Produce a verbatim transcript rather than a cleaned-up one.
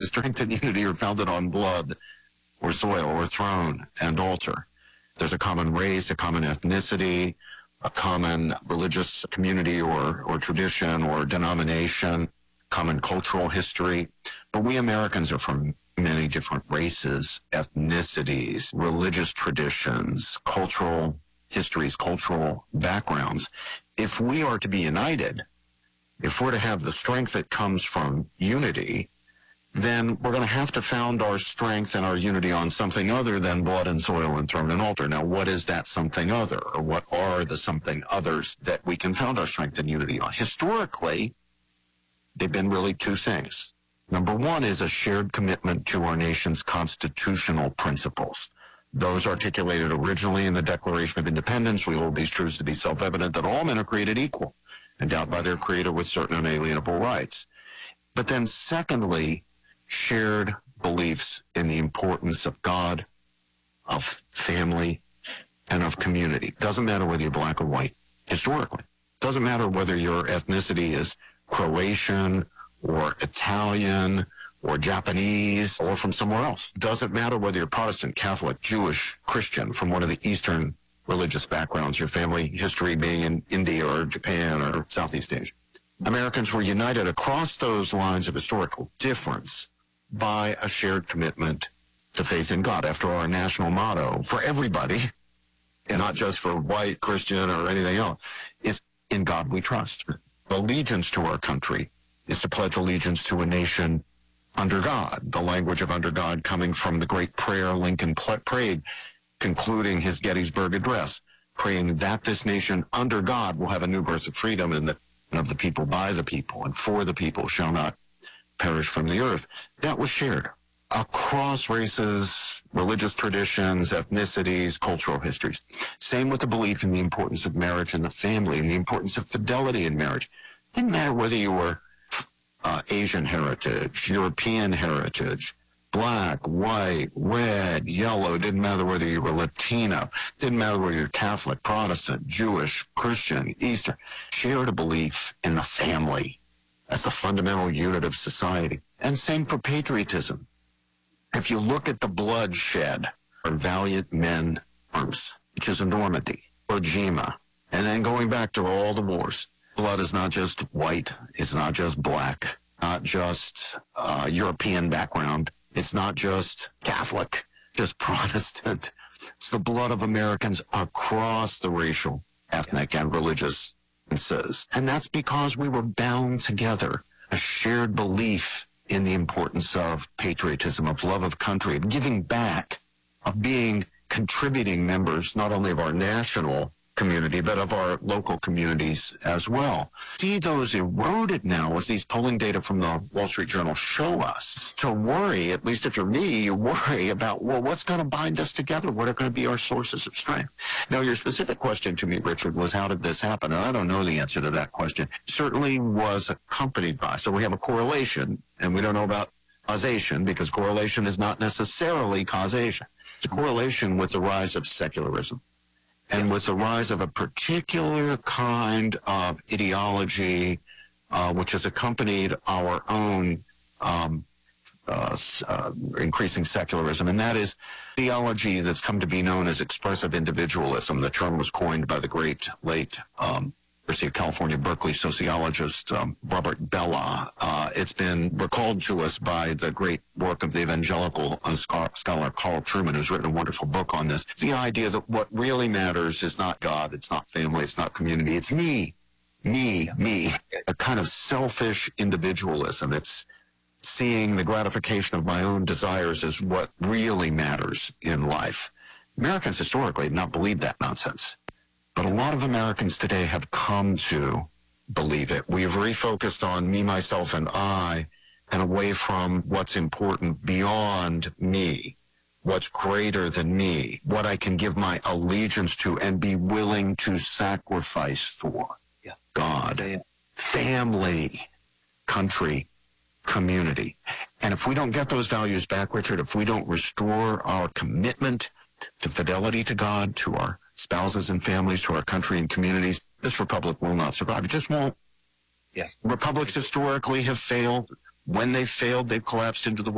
strength and unity are founded on blood or soil or throne and altar. There's a common race, a common ethnicity, a common religious community or, or tradition or denomination, common cultural history. But we Americans are from many different races, ethnicities, religious traditions, cultural histories, cultural backgrounds. If we are to be united, if we're to have the strength that comes from unity, then we're going to have to found our strength and our unity on something other than blood and soil and throne and altar. Now, what is that something other, or what are the something others that we can found our strength and unity on? Historically, they've been really two things. Number one is a shared commitment to our nation's constitutional principles. Those articulated originally in the Declaration of Independence. We hold these truths to be self-evident, that all men are created equal, endowed by their Creator with certain unalienable rights. But then secondly, shared beliefs in the importance of God, of family, and of community. Doesn't matter whether you're black or white, historically. Doesn't matter whether your ethnicity is Croatian or Italian or Japanese or from somewhere else. Doesn't matter whether you're Protestant, Catholic, Jewish, Christian, from one of the Eastern religious backgrounds, your family history being in India or Japan or Southeast Asia. Americans were united across those lines of historical difference by a shared commitment to faith in God. After our national motto for everybody, and not just for white, Christian, or anything else, is in God we trust. Allegiance to our country is to pledge allegiance to a nation under God, the language of under God coming from the great prayer Lincoln prayed, concluding his Gettysburg Address, praying that this nation under God will have a new birth of freedom, and that of the people, by the people, and for the people shall not perish from the earth. That was shared across races, religious traditions, ethnicities, cultural histories. Same with the belief in the importance of marriage and the family, and the importance of fidelity in marriage. Didn't matter whether you were uh, Asian heritage, European heritage, black, white, red, yellow. Didn't matter whether you were Latino. Didn't matter whether you're Catholic, Protestant, Jewish, Christian, Eastern. Shared a belief in the family as the fundamental unit of society. And same for patriotism. If you look at the bloodshed of valiant men arms, which is in Normandy, Iwo Jima, and then going back to all the wars, blood is not just white, it's not just black, not just uh, European background, it's not just Catholic, just Protestant. It's the blood of Americans across the racial, ethnic, and religious differences. And that's because we were bound together, a shared belief in the importance of patriotism, of love of country, of giving back, of being contributing members not only of our national community, but of our local communities as well. See those eroded now as these polling data from the Wall Street Journal show us. To worry, at least if you're me, you worry about, well, what's going to bind us together? What are going to be our sources of strength? Now, your specific question to me, Richard, was how did this happen? And I don't know the answer to that question. Certainly was accompanied by, so we have a correlation, and we don't know about causation, because correlation is not necessarily causation. It's a correlation with the rise of secularism, and with the rise of a particular kind of ideology, uh, which has accompanied our own um, uh, uh, increasing secularism, and that is theology that's come to be known as expressive individualism. The term was coined by the great late um, University of California, Berkeley sociologist um, Robert Bellah. Uh, it's been recalled to us by the great work of the evangelical uh, scholar Carl Trueman, who's written a wonderful book on this. The idea that what really matters is not God, it's not family, it's not community, it's me, me, me. A kind of selfish individualism. It's seeing the gratification of my own desires as what really matters in life. Americans historically have not believed that nonsense. But a lot of Americans today have come to believe it. We've refocused on me, myself, and I, and away from what's important beyond me, what's greater than me, what I can give my allegiance to and be willing to sacrifice for. Yeah. God, Yeah. family, country, community. And if we don't get those values back, Richard, if we don't restore our commitment to fidelity to God, to our spouses and families, to our country and communities, this republic will not survive. It just won't. Yeah. Republics historically have failed. When they've failed, they've collapsed into the